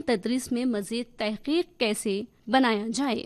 तदरीस में मज़ीद तहक़ीक़ कैसे बनाया जाए।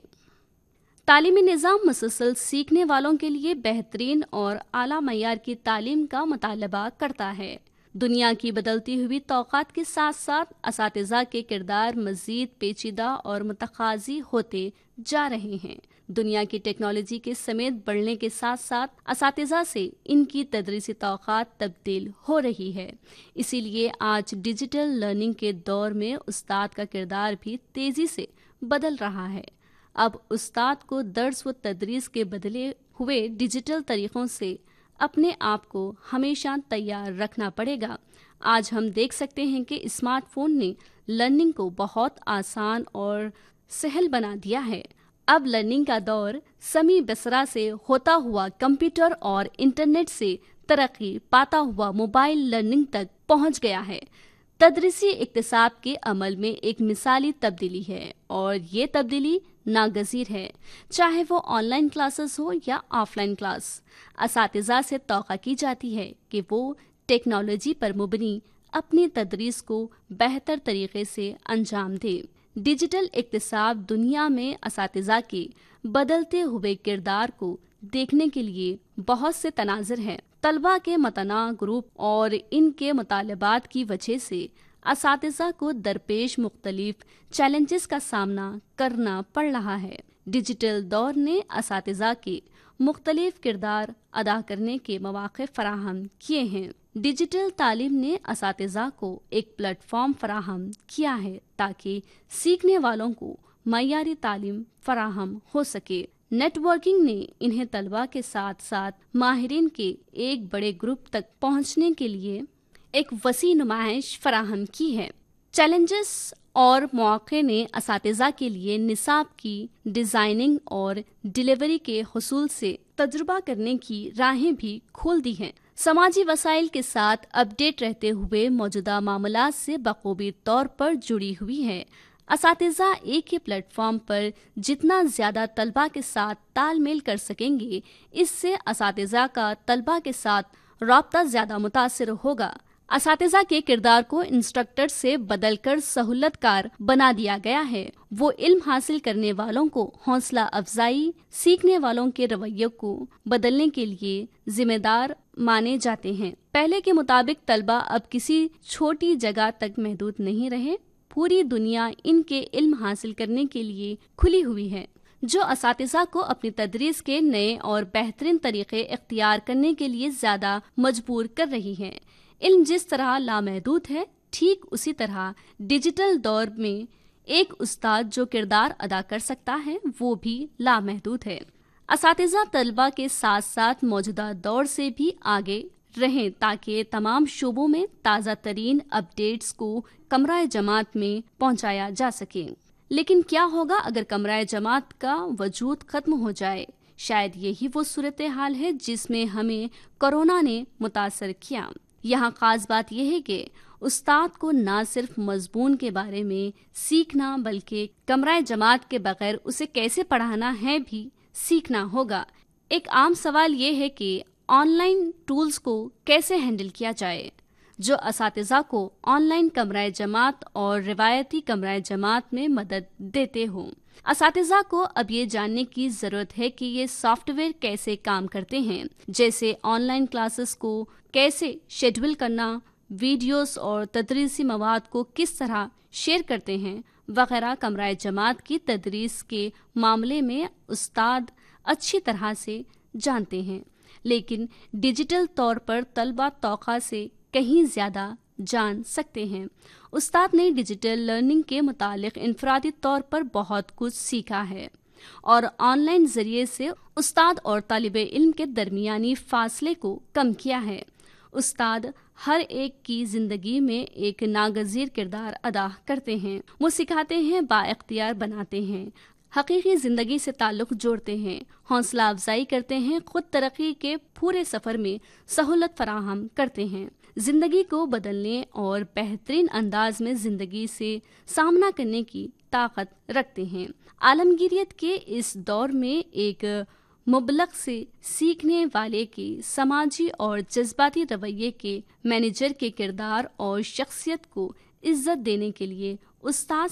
तालीमी निज़ाम मुसलसल सीखने वालों के लिए बेहतरीन और आला मयार की तालीम का मुतालबा करता है। दुनिया की बदलती हुई तौक़ात के साथ साथ असातिज़ा के किरदार मज़ीद पेचीदा और मुतक़ाज़ी होते जा रहे हैं। दुनिया की टेक्नोलॉजी के समेत बढ़ने के साथ साथ असातिज़ा से इनकी तदरीसी तौक़ात तब्दील हो रही है। इसीलिए आज डिजिटल लर्निंग के दौर में उस्ताद का किरदार भी तेज़ी से बदल रहा है। अब उस्ताद को दर्स व तदरीस के बदले हुए डिजिटल तरीक़ों से अपने आप को हमेशा तैयार रखना पड़ेगा। आज हम देख सकते हैं कि स्मार्टफोन ने लर्निंग को बहुत आसान और सहल बना दिया है। अब लर्निंग का दौर समी बसरा से होता हुआ कंप्यूटर और इंटरनेट से तरक्की पाता हुआ मोबाइल लर्निंग तक पहुंच गया है। तदरीसी इक्तिसाब के अमल में एक मिसाली तब्दीली है और ये तब्दीली नागज़ीर है, चाहे वो ऑनलाइन क्लासेस हो या ऑफलाइन क्लास। असातिज़ा से तौक़ा की जाती है कि वो टेक्नोलॉजी पर मुबनी अपनी तदरीस को बेहतर तरीके से अंजाम दे। डिजिटल इक्तिसाब दुनिया में असातिज़ा के बदलते हुए किरदार को देखने के लिए बहुत से तनाज़ुर हैं। तलबा के मतनाह ग्रुप और इनके मुतालबात की वजह से असातिज़ा को दरपेश मुख्तलिफ चैलेंजेस का सामना करना पड़ रहा है। डिजिटल दौर ने असातिज़ा के मुख्तलिफ किरदार अदा करने के मौक़े फ़राहम किए हैं। डिजिटल तालीम ने असातिज़ा को एक प्लेटफॉर्म फराहम किया है ताकि सीखने वालों को मयारी तालीम फराहम हो सके। नेटवर्किंग ने इन्हें तलबा के साथ साथ माहिरीन के एक बड़े ग्रुप तक पहुंचने के लिए एक वसी नुमाइश फराहम की है। चैलेंजेस और मौक़े ने असातिज़ा के लिए निसाब की डिज़ाइनिंग और डिलीवरी के हुसूल से तजुर्बा करने की राहें भी खोल दी हैं। समाजी वसाइल के साथ अपडेट रहते हुए मौजूदा मामलात से बखूबी तौर पर जुड़ी हुई है। असातिज़ा एक ही प्लेटफॉर्म पर जितना ज़्यादा तलबा के साथ तालमेल कर सकेंगे, इससे असातिज़ा का तलबा के साथ राब्ता ज़्यादा मुतासिर होगा। असातिज़ा के किरदार को इंस्ट्रक्टर से बदलकर सहूलतकार बना दिया गया है। वो इल्म हासिल करने वालों को हौसला अफजाई, सीखने वालों के रवैये को बदलने के लिए जिम्मेदार माने जाते हैं। पहले के मुताबिक तलबा अब किसी छोटी जगह तक महदूद नहीं रहे। पूरी दुनिया इनके इल्म हासिल करने के लिए खुली हुई है, जो असातिज़ा को अपनी तदरीस के नए और बेहतरीन तरीक़े इख्तियार करने के लिए ज़्यादा मजबूर कर रही है। इल्म जिस तरह लामहदूद है, ठीक उसी तरह डिजिटल दौर में एक उस्ताद जो किरदार अदा कर सकता है वो भी लामहदूद है। असातिज़ा तलबा के साथ साथ मौजूदा दौर से भी आगे रहें ताकि तमाम शोबों में ताज़ा तरीन अपडेट्स को कमरा जमात में पहुंचाया जा सके। लेकिन क्या होगा अगर कमरा जमात का वजूद ख़त्म हो जाए? शायद यही वो सूरत हाल है जिसमें हमें कोरोना ने मुतासर किया। यहाँ ख़ास बात यह है कि उस्ताद को ना सिर्फ मज़मून के बारे में सीखना बल्कि कमरा जमात के बगैर उसे कैसे पढ़ाना है भी सीखना होगा। एक आम सवाल ये है कि ऑनलाइन टूल्स को कैसे हैंडल किया जाए जो असातिज़ा को ऑनलाइन कमरा जमात और रिवायती कमरा जमात में मदद देते हों। असातिज़ा को अब ये जानने की ज़रूरत है कि ये सॉफ्टवेयर कैसे काम करते हैं, जैसे ऑनलाइन क्लासेस को कैसे शेड्यूल करना, वीडियोस और तदरीसी मवाद को किस तरह शेयर करते हैं वगैरह। कमरा जमात की तदरीस के मामले में उस्ताद अच्छी तरह से जानते हैं, लेकिन डिजिटल तौर पर तलबा तौक़ा से कहीं ज़्यादा जान सकते हैं। उस्ताद ने डिजिटल लर्निंग के मुतालिक इनफरादी तौर पर बहुत कुछ सीखा है और ऑनलाइन ज़रिए से उस्ताद और तालिब इल्म के दरमियानी फ़ासले को कम किया है। उस्ताद हर एक की ज़िंदगी में एक नागज़ीर किरदार अदा करते हैं। वो सिखाते हैं, बाइख्तियार बनाते हैं, हकीकी ज़िंदगी से ताल्लुक़ जोड़ते हैं, हौसला अफजाई करते हैं, ख़ुद तरक्की के पूरे सफ़र में सहूलत फराहम करते हैं, ज़िंदगी को बदलने और बेहतरीन अंदाज में ज़िंदगी से सामना करने की ताकत रखते हैं। आलमगीरियत के इस दौर में एक मुबलग से सीखने वाले के समाजी और जज्बाती रवैये के मैनेजर के किरदार और शख्सियत को इज्जत देने के लिए उस्ताद